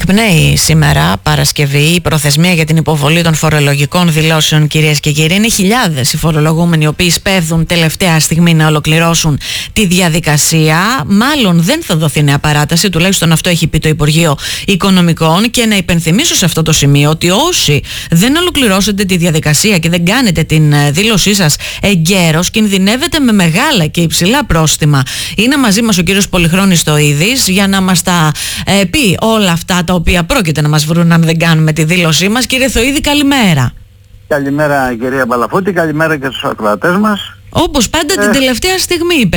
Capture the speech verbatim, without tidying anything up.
Εκπνέει σήμερα, Παρασκευή, η προθεσμία για την υποβολή των φορολογικών δηλώσεων, κυρίες και κύριοι. Είναι χιλιάδες οι φορολογούμενοι οι οποίοι σπέβδουν τελευταία στιγμή να ολοκληρώσουν τη διαδικασία. Μάλλον δεν θα δοθεί νέα παράταση, τουλάχιστον αυτό έχει πει το Υπουργείο Οικονομικών. Και να υπενθυμίσω σε αυτό το σημείο ότι όσοι δεν ολοκληρώσετε τη διαδικασία και δεν κάνετε την δήλωσή σας εγκαίρως, κινδυνεύετε με μεγάλα και υψηλά πρόστιμα. Είναι μαζί μας ο κύριος Πολυχρόνης Στοίδης για να μας τα ε, πει όλα αυτά τα οποία πρόκειται να μας βρουν αν δεν κάνουμε τη δήλωσή μας. Κύριε Στοίδη, καλημέρα. Καλημέρα κυρία Μπαλαφούτη, καλημέρα και στους ακροατές μας. Όπως πάντα ε... την τελευταία στιγμή